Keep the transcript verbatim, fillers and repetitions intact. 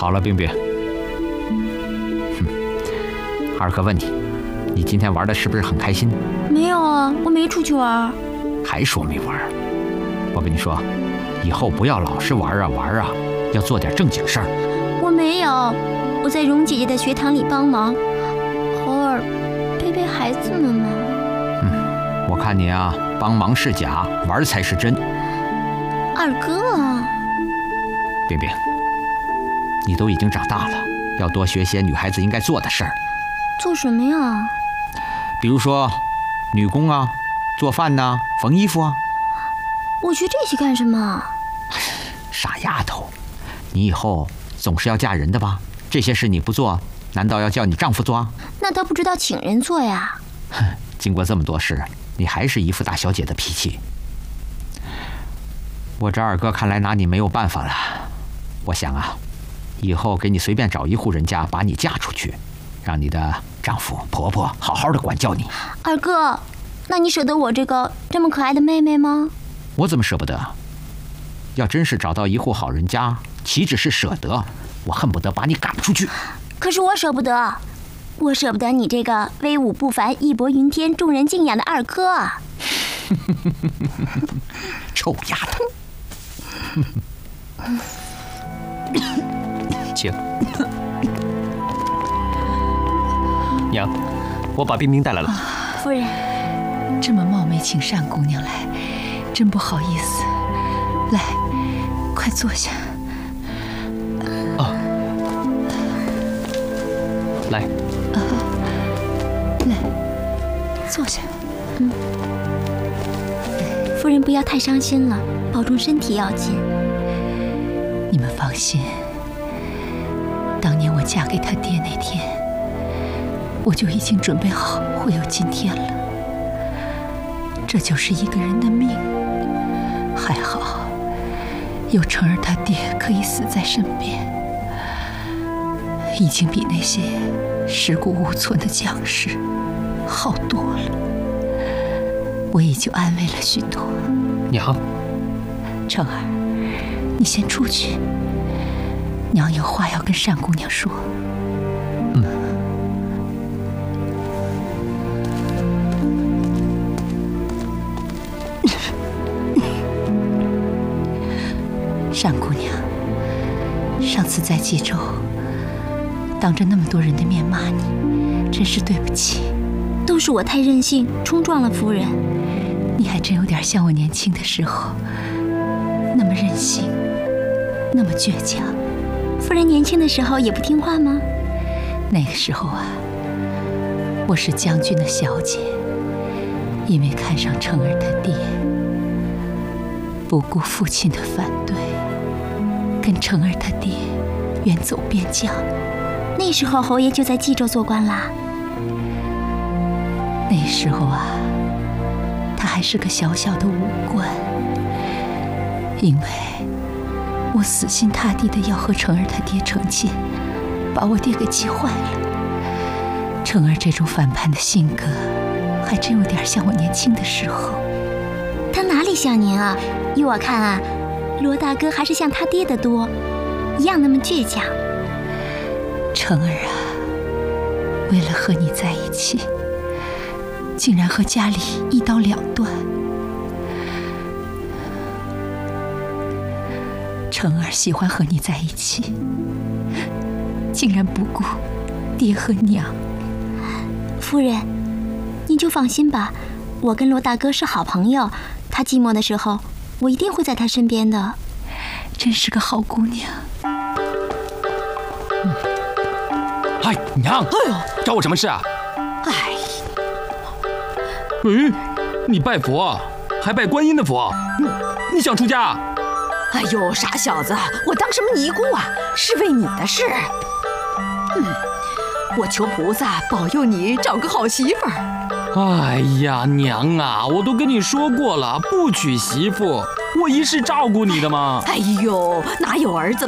好了，冰冰。哼，二哥问你，你今天玩的是不是很开心？ 没有啊，我没出去玩。 还说没玩？我跟你说，以后不要老是玩啊玩啊，要做点正经事儿。 我没有，我在蓉姐姐的学堂里帮忙，偶尔陪陪孩子们嘛。 嗯，我看你啊，帮忙是假，玩才是真。 二哥啊， 冰冰，你都已经长大了，要多学些女孩子应该做的事儿。 做什么呀？ 比如说，女工啊，做饭呐、啊，缝衣服啊。 我学这些干什么？ 傻丫头，你以后总是要嫁人的吧？这些事你不做，难道要叫你丈夫做？ 那他不知道请人做呀。 哼，经过这么多事，你还是一副大小姐的脾气。我这二哥看来拿你没有办法了。我想啊，以后给你随便找一户人家把你嫁出去，让你的丈夫婆婆好好的管教你。 二哥，那你舍得我这个这么可爱的妹妹吗？ 我怎么舍不得？要真是找到一户好人家，岂止是舍得，我恨不得把你赶出去。 可是我舍不得，我舍不得你这个威武不凡、义薄云天、众人敬仰的二哥。 臭丫头。 请。娘，我把冰冰带来了。 夫人， 这么冒昧请单姑娘来，真不好意思。来，快坐下。 啊，来。 啊，来，坐下。 嗯。夫人不要太伤心了，保重身体要紧。 你们放心，当年我嫁给他爹那天，我就已经准备好会有今天了。这就是一个人的命，还好有成儿他爹可以死在身边，已经比那些尸骨无存的将士好多了。我也就安慰了许多。 娘， 成儿，你先出去，娘有话要跟单姑娘说。 嗯。 单姑娘，上次在冀州，当着那么多人的面骂你，真是对不起。 都是我太任性，冲撞了夫人。 你还真有点像我年轻的时候，那么任性，那么倔强。 夫人年轻的时候也不听话吗？ 那个时候啊，我是将军的小姐，因为看上成儿他爹，不顾父亲的反对，跟成儿他爹远走边疆。 那时候侯爷就在冀州做官啦。 那时候啊，他还是个小小的武官，因为我死心塌地的要和成儿他爹成亲，把我爹给气坏了。成儿这种反叛的性格，还真有点像我年轻的时候。 他哪里像您啊？依我看啊，罗大哥还是像他爹的多，一样那么倔强。 成儿啊，为了和你在一起，竟然和家里一刀两断。成儿喜欢和你在一起，竟然不顾爹和娘。 夫人，您就放心吧，我跟罗大哥是好朋友，他寂寞的时候，我一定会在他身边的。 真是个好姑娘。 嗯。哎，娘！哎呦，找我什么事啊？ 哎。 嗯，你拜佛，还拜观音的佛，你你想出家？ 哎呦，傻小子，我当什么尼姑啊？是为你的事。嗯，我求菩萨保佑你找个好媳妇儿。 哎呀，娘啊，我都跟你说过了，不娶媳妇，我一世照顾你的嘛。 哎呦，哪有儿子